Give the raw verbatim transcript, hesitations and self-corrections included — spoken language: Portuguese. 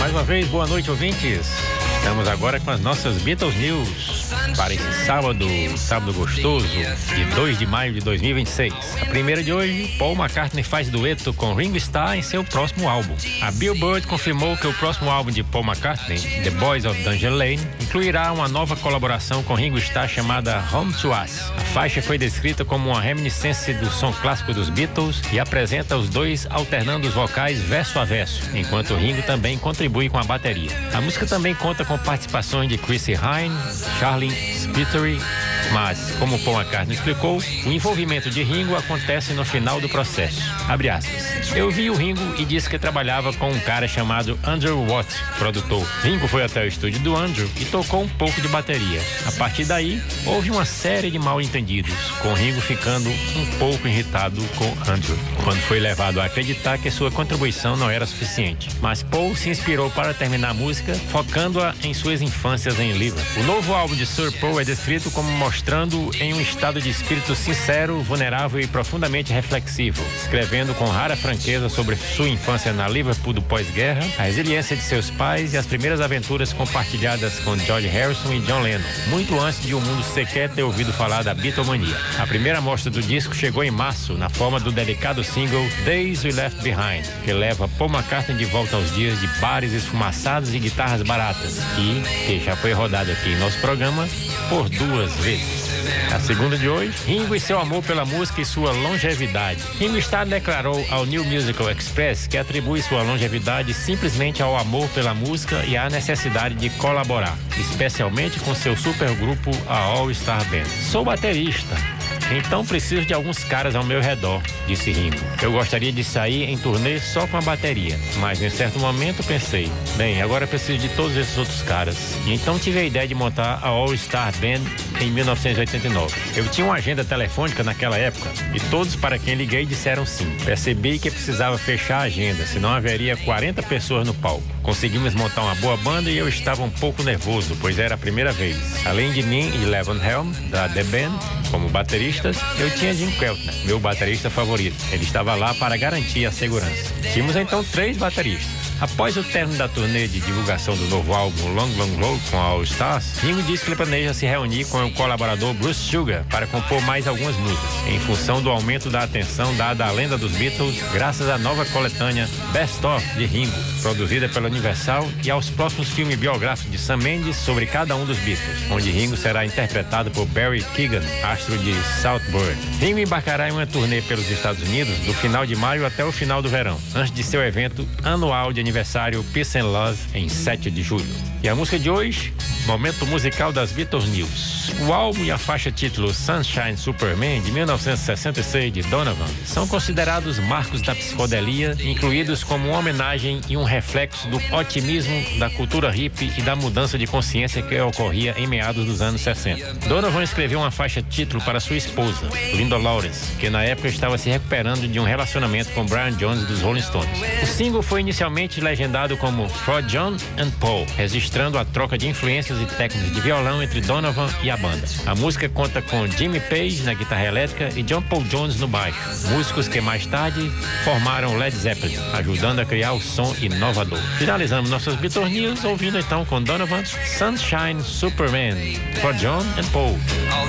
Mais uma vez, boa noite, ouvintes. Estamos agora com as nossas Beatles News para esse sábado, sábado gostoso, de dois de maio de dois mil e vinte e seis. A primeira de hoje, Paul McCartney faz dueto com Ringo Starr em seu próximo álbum. A Billboard confirmou que o próximo álbum de Paul McCartney, The Boys of Dungeon Lane, incluirá uma nova colaboração com Ringo Starr chamada Home to Us. A faixa foi descrita como uma reminiscência do som clássico dos Beatles e apresenta os dois alternando os vocais verso a verso, enquanto Ringo também contribui com a bateria. A música também conta com participações de Chrissie Hynde, Charlie Spiteri, mas, como Paul McCartney explicou, o envolvimento de Ringo acontece no final do processo. Abre aspas. Eu vi o Ringo e disse que trabalhava com um cara chamado Andrew Watt, produtor. Ringo foi até o estúdio do Andrew e tocou um pouco de bateria. A partir daí, houve uma série de mal-entendidos, com Ringo ficando um pouco irritado com Andrew, quando foi levado a acreditar que sua contribuição não era suficiente. Mas Paul se inspirou para terminar a música, focando-a em suas infâncias em Liverpool. O novo álbum de Sir Paul é descrito como mostrando em um estado de espírito sincero, vulnerável e profundamente reflexivo, escrevendo com rara franqueza sobre sua infância na Liverpool do pós-guerra, a resiliência de seus pais e as primeiras aventuras compartilhadas com George Harrison e John Lennon, muito antes de o mundo sequer ter ouvido falar da Beatlemania. A primeira amostra do disco chegou em março, na forma do delicado single Days We Left Behind, que leva Paul McCartney de volta aos dias de bares esfumaçados e guitarras baratas, e que já foi rodado aqui em nosso programa por duas vezes. A segunda de hoje, Ringo e seu amor pela música e sua longevidade. Ringo Starr declarou ao New Musical Express que atribui sua longevidade simplesmente ao amor pela música e à necessidade de colaborar, especialmente com seu supergrupo, a All Star Band. Sou baterista, então preciso de alguns caras ao meu redor, disse Ringo. Eu gostaria de sair em turnê só com a bateria, mas em certo momento pensei, bem, agora preciso de todos esses outros caras. E então tive a ideia de montar a All Star Band em mil novecentos e oitenta e nove. Eu tinha uma agenda telefônica naquela época e todos para quem liguei disseram sim. Percebi que precisava fechar a agenda, senão haveria quarenta pessoas no palco. Conseguimos montar uma boa banda e eu estava um pouco nervoso, pois era a primeira vez. Além de mim e Levon Helm, da The Band, como bateristas, eu tinha Jim Keltner, meu baterista favorito. Ele estava lá para garantir a segurança. Tínhamos então três bateristas. Após o término da turnê de divulgação do novo álbum Long Long Road com a All Stars, Ringo disse que ele planeja se reunir com o colaborador Bruce Sugar para compor mais algumas músicas, em função do aumento da atenção dada à lenda dos Beatles, graças à nova coletânea Best Of de Ringo, produzida pela Universal, e aos próximos filmes biográficos de Sam Mendes sobre cada um dos Beatles, onde Ringo será interpretado por Barry Keoghan, astro de Saltburn. Ringo embarcará em uma turnê pelos Estados Unidos do final de maio até o final do verão, antes de seu evento anual de aniversário Peace and Love em sete de julho. E a música de hoje, momento musical das Beatles News. O álbum e a faixa título Sunshine Superman, de mil novecentos e sessenta e seis, de Donovan, são considerados marcos da psicodelia, incluídos como uma homenagem e um reflexo do otimismo da cultura hippie e da mudança de consciência que ocorria em meados dos anos sessenta. Donovan escreveu uma faixa título para sua esposa, Linda Lawrence, que na época estava se recuperando de um relacionamento com Brian Jones dos Rolling Stones. O single foi inicialmente legendado como For John and Paul, registrando a troca de influências e técnicas de violão entre Donovan e a banda. A música conta com Jimmy Page na guitarra elétrica e John Paul Jones no baixo, músicos que mais tarde formaram Led Zeppelin, ajudando a criar o som inovador. Finalizamos nossas Beatles News ouvindo então com Donovan Sunshine Superman, For John and Paul.